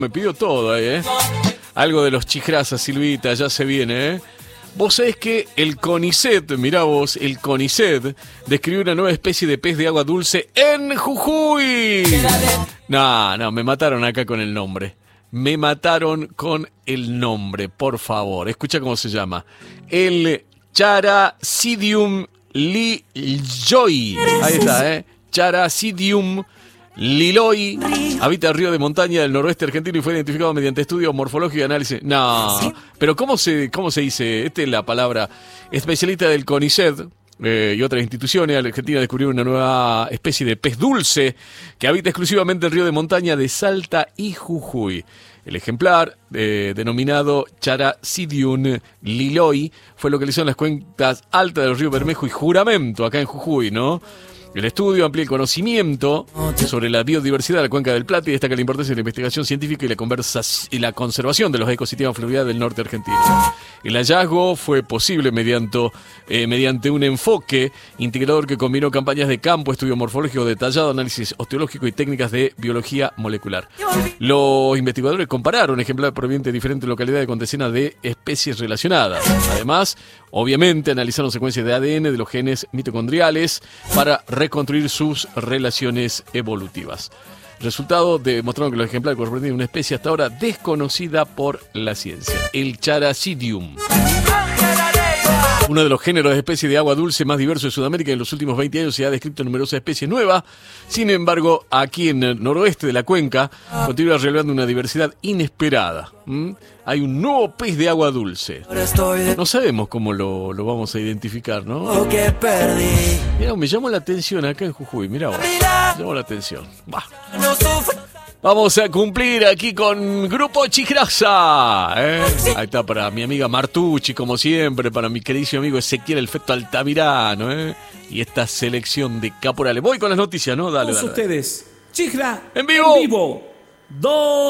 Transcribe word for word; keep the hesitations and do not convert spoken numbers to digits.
Me pidió todo ahí, ¿eh? Algo de los chicrazas, Silvita, ya se viene, ¿eh? Vos sabés que el CONICET, mirá vos, el CONICET describió una nueva especie de pez de agua dulce en Jujuy. No, no, me mataron acá con el nombre. Me mataron con el nombre, por favor. Escucha cómo se llama. El Characidium liloi. Ahí está, ¿eh? Characidium liloi. Habita el río de montaña del noroeste argentino y fue identificado mediante estudios morfológicos y análisis. No, pero ¿cómo se, cómo se dice? Esta es la palabra. Especialista del CONICET eh, y otras instituciones, Argentina descubrió una nueva especie de pez dulce que habita exclusivamente el río de montaña de Salta y Jujuy. El ejemplar, eh, denominado Characidium liloi, fue localizado en las cuencas altas del río Bermejo y Juramento, acá en Jujuy, ¿no? El estudio amplía el conocimiento sobre la biodiversidad de la cuenca del Plata y destaca la importancia de la investigación científica y la, conversa- y la conservación de los ecosistemas fluviales del norte argentino. El hallazgo fue posible mediante, eh, mediante un enfoque integrador que combinó campañas de campo, estudio morfológico detallado, análisis osteológico y técnicas de biología molecular. Los investigadores compararon ejemplares provenientes de diferentes localidades con decenas de especies relacionadas. Además, obviamente, analizaron secuencias de A D N de los genes mitocondriales para reconstruir sus relaciones evolutivas. Resultado demostraron que los ejemplares corresponden a una especie hasta ahora desconocida por la ciencia, el Characidium. Uno de los géneros de especies de agua dulce más diversos de Sudamérica. En los últimos veinte años se ha descrito numerosas especies nuevas. Sin embargo, aquí en el noroeste de la cuenca continúa revelando una diversidad inesperada. ¿Mm? Hay un nuevo pez de agua dulce. No sabemos cómo lo, lo vamos a identificar, ¿no? Mirá, me llamó la atención acá en Jujuy. Mirá vos, me llamó la atención. Bah. Vamos a cumplir aquí con Grupo Chicraza, ¿eh? Ahí está para mi amiga Martucci, como siempre, para mi queridísimo amigo Ezequiel El Feto Altamirano, ¿eh? Y esta selección de caporales. Voy con las noticias, ¿no? Dale, Todos dale, dale. ustedes, Chicra En vivo. En vivo. Dos.